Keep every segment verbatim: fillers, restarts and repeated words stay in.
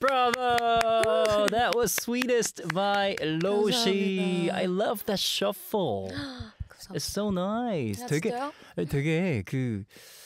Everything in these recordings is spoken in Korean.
Bravo! That was Sweetest by Loshi. 감사합니다. I love that shuffle. It's so nice. 되게 진짜요? 되게 그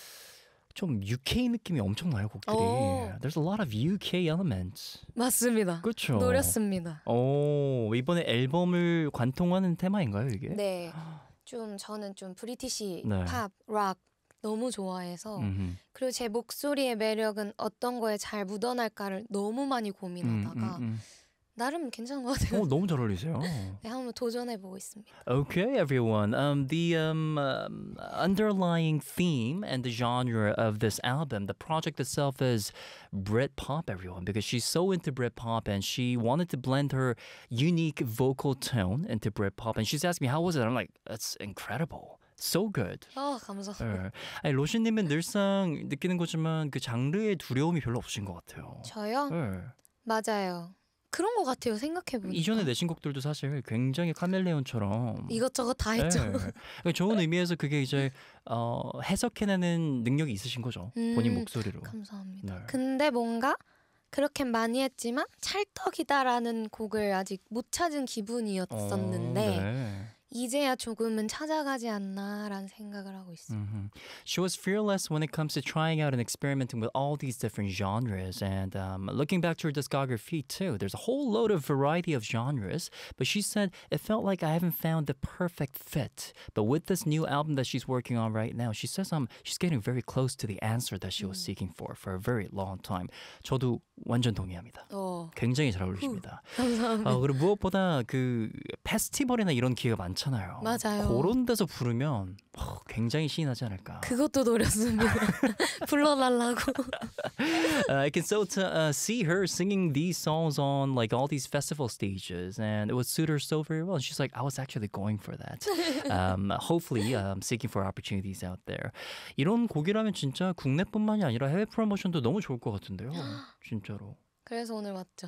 좀 유케이 느낌이 엄청 나요, 곡들이. 오. There's a lot of 유케이 elements. 맞습니다. 그렇죠. 노렸습니다. 오, 이번에 앨범을 관통하는 테마인가요, 이게? 네. 좀 저는 좀 브리티시 네. 팝, 락 너무 좋아해서 음흠. 그리고 제 목소리의 매력은 어떤 거에 잘 묻어날까를 너무 많이 고민하다가 음, 음, 나름 괜찮은 것 음. 같아요. 오, 너무 잘 어울리세요. 네, 한번 도전해보고 있습니다. Okay, everyone. Um, the um, um, underlying theme and the genre of this album, the project itself is Britpop, everyone, because she's so into Britpop and she wanted to blend her unique vocal tone into Britpop. And she's asking me, how was it? I'm like, that's incredible. So good. 아, 감사합니다. 네. 아니, 로시님은 늘상 느끼는 거지만 그 장르에 두려움이 별로 없으신 것 같아요. 저요? 네. 맞아요. 그런 것 같아요. 생각해보니까. 이전에 내신 곡들도 사실 굉장히 카멜레온처럼 이것저것 다 했죠. 네. 그러니까 좋은 의미에서 그게 이제 어, 해석해내는 능력이 있으신 거죠. 음, 본인 목소리로. 감사합니다. 네. 근데 뭔가 그렇게 많이 했지만 찰떡이다라는 곡을 아직 못 찾은 기분이었었는데 어, 네. 이제야 조금은 찾아가지 않나라는 생각을 하고 있어요. Mm-hmm. She was fearless when it comes to trying out and experimenting with all these different genres. And um, looking back to her discography too, there's a whole load of variety of genres. But she said, it felt like I haven't found the perfect fit. But with this new album that she's working on right now, she says um, she's getting very close to the answer that she was seeking for for a very long time. 저도 완전 동의합니다. 어, 굉장히 잘 어울리십니다. 감사합니다. 어, 그리고 무엇보다 그 페스티벌이나 이런 기회가 많잖아요. 맞아요. 그런 데서 부르면 어, 굉장히 신이 나지 않을까. 그것도 노렸습니다. 불러달라고. uh, I can so t- uh, see her singing these songs on like all these festival stages, and it would suit her so very well. And she's like, I was actually going for that. um, hopefully, um, seeking for opportunities out there. 이런 곡이라면 진짜 국내뿐만이 아니라 해외 프로모션도 너무 좋을 것 같은데요. 진짜로. 그래서 오늘 왔죠.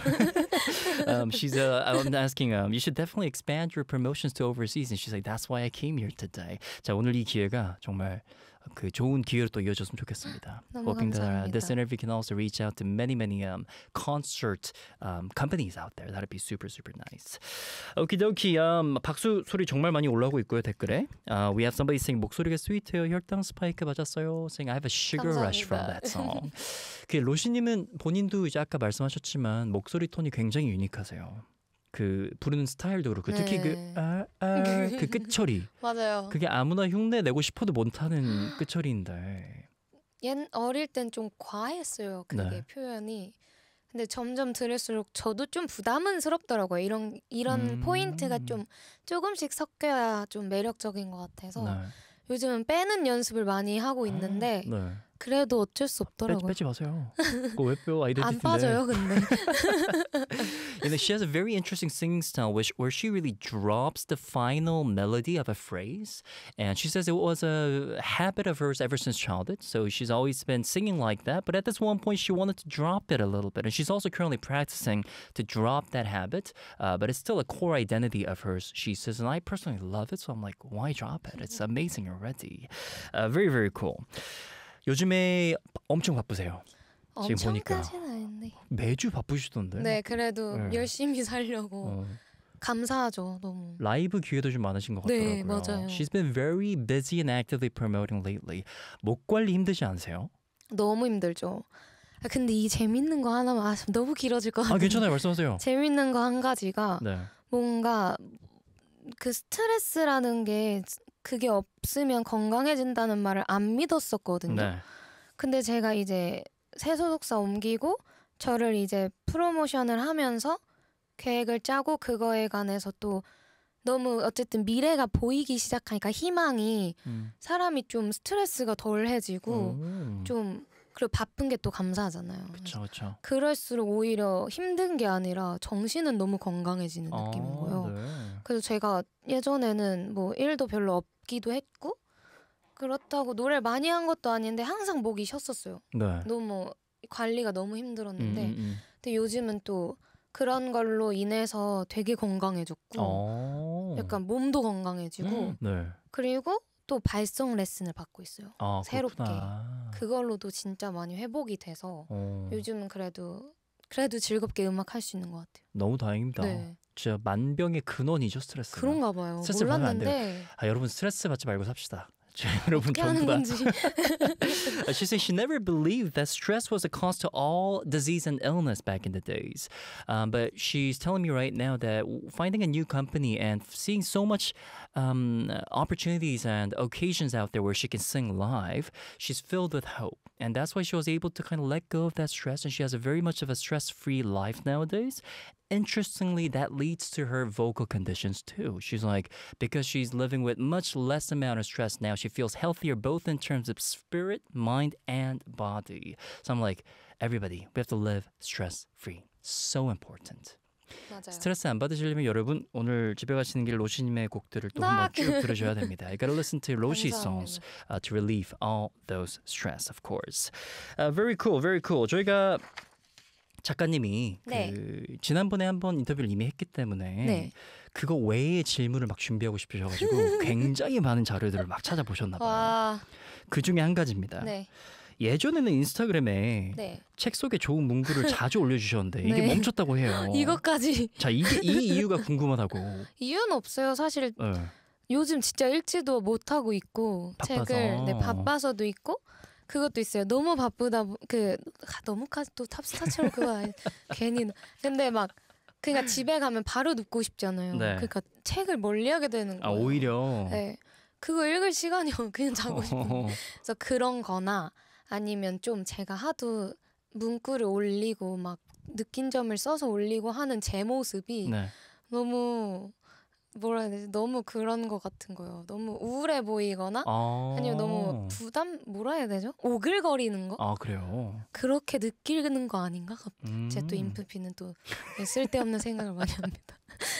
um, she's uh, I'm asking um, you should definitely expand your promotions to overseas, and she's like, that's why I came here today. 자, 오늘 이 기회가 정말 그 좋은 기회로 또 이어졌으면 좋겠습니다. 너무 Hoping that uh, 감사합니다. this interview can also reach out to many many um, concert um, companies out there. That'd be super super nice. 오키도키. Um, 박수 소리 정말 많이 올라오고 있고요 댓글에. Uh, we have somebody saying 목소리가 스위트해요. 혈당 스파이크 맞았어요. Saying I have a sugar rush from 감사합니다. that song. 그 로시님은 본인도 이제 아까 말씀하셨지만 목소리 톤이 굉장히 유니크하세요. 그 부르는 스타일도 그렇고 특히 네. 그 아, 아, 그 끝처리 맞아요. 그게 아무나 흉내 내고 싶어도 못하는 끝처리인데 옛 어릴 땐 좀 과했어요. 그게 네. 표현이. 근데 점점 들을수록 저도 좀 부담스럽더라고요. 이런 이런 음. 포인트가 좀 조금씩 섞여야 좀 매력적인 것 같아서 네. 요즘은 빼는 연습을 많이 하고 있는데 네. 그래도 어쩔 수 빼, 없더라고요. 빼지 마세요. 그거 왜 빼요? 아이덴티티인데. 안 빠져요, 근데. And then she has a very interesting singing style which, where she really drops the final melody of a phrase. And she says it was a habit of hers ever since childhood. So she's always been singing like that. But at this one point, she wanted to drop it a little bit. And she's also currently practicing to drop that habit. Uh, but it's still a core identity of hers, she says. And I personally love it. So I'm like, why drop it? It's amazing already. Uh, very, very cool. 요즘에 엄청 바쁘세요. 지금 보니까. 엄청까지는 아닌데. 매주 바쁘시던데. 네, 그래도 네. 열심히 살려고 어. 감사하죠, 너무. 라이브 기회도 좀 많으신 것 네, 같더라고요. 맞아요. She's been very busy and actively promoting lately. 목 관리 힘들지 않으세요? 너무 힘들죠. 아, 근데 이 재밌는 거 하나만 아, 너무 길어질 것 같아요. 아 괜찮아요, 말씀하세요. 재밌는 거 한 가지가 네. 뭔가 그 스트레스라는 게 그게 없으면 건강해진다는 말을 안 믿었었거든요. 네. 근데 근데 제가 이제 새 소속사 옮기고 저를 이제 프로모션을 하면서 계획을 짜고 그거에 관해서 또 너무 어쨌든 미래가 보이기 시작하니까 희망이 음. 사람이 좀 스트레스가 덜해지고 음. 좀 그리고 바쁜 게 또 감사하잖아요. 그렇죠, 그렇죠. 그럴수록 오히려 힘든 게 아니라 정신은 너무 건강해지는 느낌인 거예요. 네. 그래서 제가 예전에는 뭐 일도 별로 없기도 했고 그렇다고 노래를 많이 한 것도 아닌데 항상 목이 쉬었었어요. 네. 너무 관리가 너무 힘들었는데 음, 음, 음. 근데 요즘은 또 그런 걸로 인해서 되게 건강해졌고 어. 약간 몸도 건강해지고 네. 그리고 또 발성 레슨을 받고 있어요. 아, 새롭게. 그렇구나. 그걸로도 진짜 많이 회복이 돼서 어. 요즘은 그래도 그래도 즐겁게 음악 할 수 있는 것 같아요. 너무 다행입니다. 네. 진짜 만병의 근원이죠, 스트레스. 그런가 봐요. 스트레스 받으면 안 돼요. 몰랐는데 아, 여러분 스트레스 받지 말고 삽시다. 여러분 어떻게 하는 전부 다. 건지. She said she never believed that stress was the cause to all disease and illness back in the days. Um, but she's telling me right now that finding a new company and seeing so much um, opportunities and occasions out there where she can sing live, she's filled with hope. And that's why she was able to kind of let go of that stress. And she has a very much of a stress-free life nowadays. Interestingly, that leads to her vocal conditions too. She's like, because she's living with much less amount of stress now, she feels healthier both in terms of spirit, mind, and body. So I'm like, everybody, we have to live stress-free. So important. 맞아요. 스트레스 안 받으시려면 여러분 오늘 집에 가시는 길 로시님의 곡들을 또 한번 쭉 들으셔야 됩니다. You gotta listen to Roshi songs uh, to relieve all those stress, of course. Uh, very cool, very cool. 저희가 작가님이 네. 그 지난번에 한번 인터뷰를 이미 했기 때문에 네. 그거 외에 질문을 막 준비하고 싶으셔가지고 굉장히 많은 자료들을 막 찾아보셨나 봐요. 와. 그 중에 한 가지입니다. 네. 예전에는 인스타그램에 네. 책 속에 좋은 문구를 자주 올려주셨는데 이게 네. 멈췄다고 해요. 이것까지 자, 이게 이 이유가 궁금하다고. 이유는 없어요. 사실 네. 요즘 진짜 읽지도 못하고 있고 바빠서. 책을 네, 바빠서도 있고 그것도 있어요. 너무 바쁘다 보- 그 아, 너무까지 또 탑스타처럼 그거 아니, 괜히 근데 막 그러니까 집에 가면 바로 눕고 싶잖아요. 네. 그러니까 책을 멀리하게 되는 아, 거예요. 오히려. 네. 그거 읽을 시간이 그냥 자고 싶은. 그래서 그런 거나 아니면 좀 제가 하도 문구를 올리고 막 느낀 점을 써서 올리고 하는 제 모습이 네. 너무 뭐라 해야 되지? 너무 그런 거 같은 거예요. 너무 우울해 보이거나 아. 아니면 너무 부담 뭐라 해야 되죠? 오글거리는 거? 아, 그래요. 그렇게 느끼는 거 아닌가? 음. 제가 또 인프피는 또 쓸데없는 생각을 많이 합니다.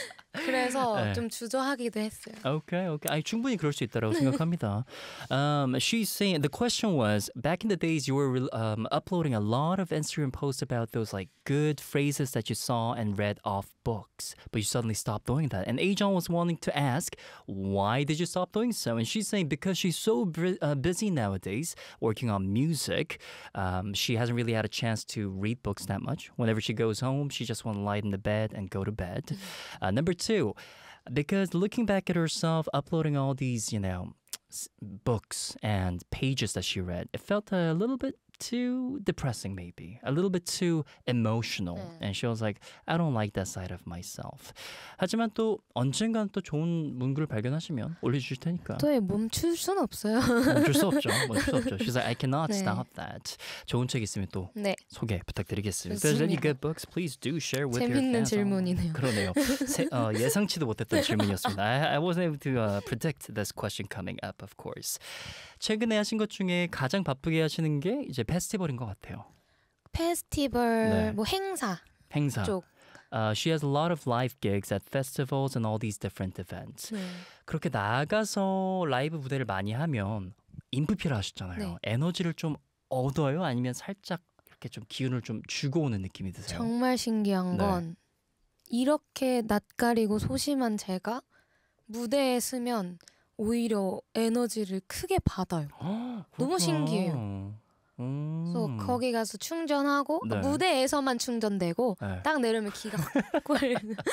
그래서 네. 좀 주저하기도 했어요. Okay, okay. 아니, 충분히 그럴 수 있다라고 생각합니다. Um, she's saying the question was back in the days you were um, uploading a lot of Instagram posts about those like good phrases that you saw and read off books, but you suddenly stopped doing that. And Ajon was wanting to ask, why did you stop doing so? And she's saying because she's so br- uh, busy nowadays working on music, um, she hasn't really had a chance to read books that much. Whenever she goes home, she just wants to lie in the bed and go to bed. Uh, number two, because looking back at herself uploading all these, you know, s- books and pages that she read, it felt a little bit too depressing, maybe a little bit too emotional. And she was like, I don't like that side of myself. 하지만 또 언젠간 또 좋은 문구를 발견하시면 올려주실 테니까. 또 멈출 수는 없어요. 멈출 수 없죠. 멈출 수 없죠. She's like, I cannot 네. stop that. 좋은 책 있으면 또 네. 소개 부탁드리겠습니다. If there's any 좋습니다. good books, please do share with your 재밌는 fans. 질문이네요. 그러네요. 세, 어, 예상치도 못했던 질문이었습니다. I, I wasn't able to uh, predict this question coming up, of course. 최근에 하신 것 중에 가장 바쁘게 하시는 게 이제 페스티벌인 것 같아요. 페스티벌, 네. 뭐 행사 행사. 쪽. Uh, she has a lot of live gigs at festivals and all these different events. 네. 그렇게 나가서 라이브 무대를 많이 하면 인프피를 하셨잖아요. 네. 에너지를 좀 얻어요? 아니면 살짝 이렇게 좀 기운을 좀 주고 오는 느낌이 드세요? 정말 신기한 네. 건 이렇게 낯가리고 소심한 제가 무대에 서면 오히려 에너지를 크게 받아요. 어, 너무 그렇구나. 신기해요. 음. 그래서 거기 가서 충전하고 네. 무대에서만 충전되고 네. 딱 내려면 기가 꼴.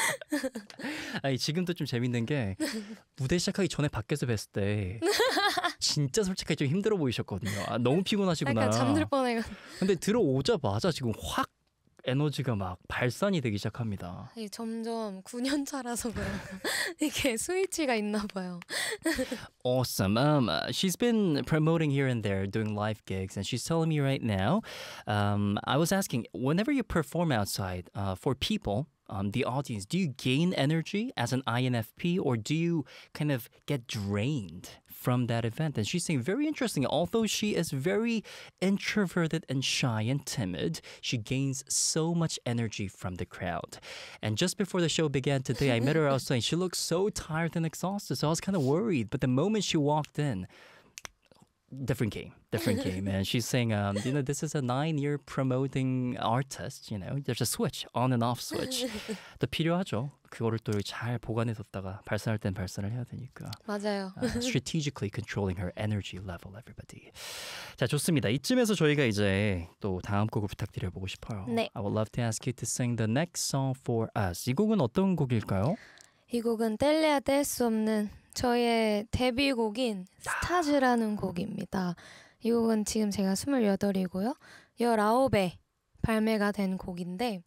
아니 지금도 좀 재밌는 게 무대 시작하기 전에 밖에서 뵀을 때 진짜 솔직하게 좀 힘들어 보이셨거든요. 아, 너무 피곤하시구나. 약간 잠들 뻔해요. 근데 들어오자마자 지금 확 에너지가 막 발산이 되기 시작합니다. 아니, 점점 구 년 차라서 그런가 이게 스위치가 있나 봐요. Awesome. Um, uh, she's been promoting here and there, doing live gigs, and she's telling me right now. Um, I was asking, whenever you perform outside uh, for people, um, the audience, do you gain energy as an I N F P, or do you kind of get drained from that event? And she's saying, very interesting. Although she is very introverted and shy and timid, she gains so much energy from the crowd. And just before the show began today, I met her outside, and she looked so tired and exhausted. So I was kind of worried. But the moment she walked in, different game, different game. And she's saying, um, you know, this is a nine-year promoting artist. You know, there's a switch, on and off switch. 또 필요하죠. 그거를 또 잘 보관해뒀다가 발산할 땐 발산을 해야 되니까. 맞아요. Uh, strategically controlling her energy level, everybody. 자, 좋습니다. 이쯤에서 저희가 이제 또 다음 곡을 부탁드려보고 싶어요. 네. I would love to ask you to sing the next song for us. 이 곡은 어떤 곡일까요? 이 곡은 뗄래야 뗄 수 없는 저의 데뷔곡인 스타즈라는 곡입니다. 이 곡은 지금 제가 스물여덟이고요. 열아홉에 발매가 된 곡인데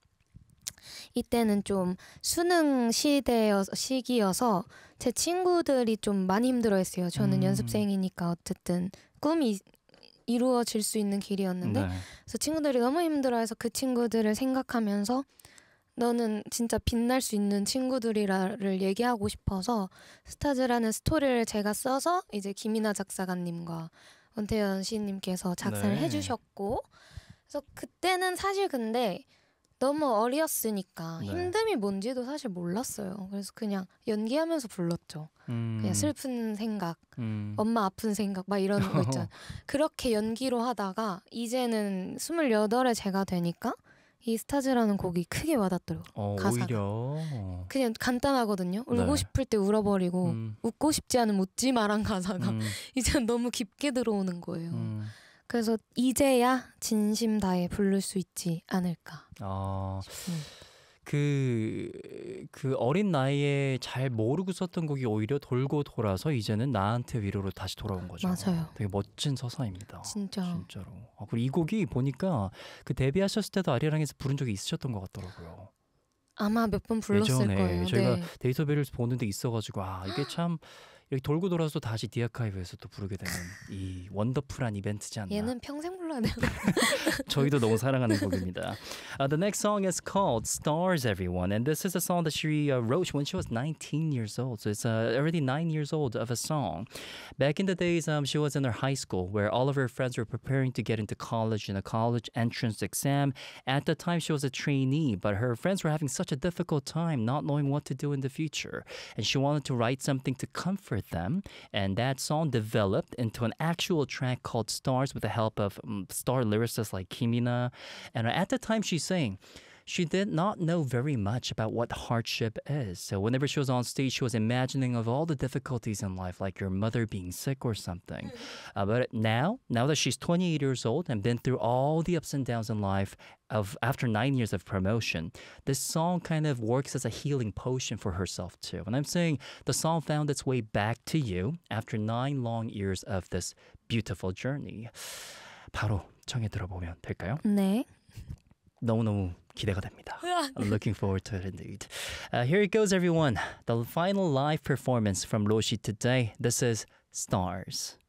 이때는 좀 수능 시대여 시기여서 제 친구들이 좀 많이 힘들어했어요. 저는 음. 연습생이니까 어쨌든 꿈이 이루어질 수 있는 길이었는데 네. 그래서 친구들이 너무 힘들어해서 그 친구들을 생각하면서 너는 진짜 빛날 수 있는 친구들이라를 얘기하고 싶어서 스타즈라는 스토리를 제가 써서 이제 김이나 작사가님과 원태현 시인님께서 작사를 네. 해주셨고 그래서 그때는 사실 근데 너무 어렸으니까 네. 힘듦이 뭔지도 사실 몰랐어요. 그래서 그냥 연기하면서 불렀죠. 음. 그냥 슬픈 생각, 음. 엄마 아픈 생각 막 이런 거 있잖아요. 그렇게 연기로 하다가 이제는 스물여덟에 제가 되니까 이 스타즈라는 곡이 크게 와닿더라고요. 어, 가사가. 오히려 그냥 간단하거든요. 울고 네. 싶을 때 울어버리고 음. 웃고 싶지 않으면 웃지 마란 가사가 음. 이제 너무 깊게 들어오는 거예요. 음. 그래서 이제야 진심 다해 부를 수 있지 않을까 아, 싶습니다. 그, 그 어린 나이에 잘 모르고 썼던 곡이 오히려 돌고 돌아서 이제는 나한테 위로로 다시 돌아온 거죠. 맞아요. 되게 멋진 서사입니다. 진짜. 진짜로. 아, 그리고 이 곡이 보니까 그 데뷔하셨을 때도 아리랑에서 부른 적이 있으셨던 것 같더라고요. 아마 몇 번 불렀을 예전에 거예요. 저희가 네. 데이터베이를 보는데 있어가지고 아 이게 참 여기 돌고 돌아서 다시 디아카이브에서 또 부르게 되는 이 원더풀한 이벤트지 않나. 얘는 평생 불러야 돼요. 저희도 너무 사랑하는 곡입니다. Uh, the next song is called Stars Everyone, and this is a song that she uh, wrote when she was nineteen years old. So it's uh, already nine years old of a song. Back in the days, um, she was in her high school where all of her friends were preparing to get into college in a college entrance exam. At the time, she was a trainee, but her friends were having such a difficult time not knowing what to do in the future. And she wanted to write something to comfort them, and that song developed into an actual track called Stars with the help of um, star lyricists like Kimina. And at the time she's saying she did not know very much about what hardship is. So whenever she was on stage, she was imagining of all the difficulties in life, like your mother being sick or something. Uh, but now, now that she's twenty-eight years old and been through all the ups and downs in life, of after nine years of promotion, this song kind of works as a healing potion for herself too. And I'm saying the song found its way back to you after nine long years of this beautiful journey. 바로 청해 들어보면 될까요? 네. 너무너무 기대가 됩니다. I'm looking forward to it indeed. Uh, here it goes, everyone. The final live performance from Roshi today. This is Stars.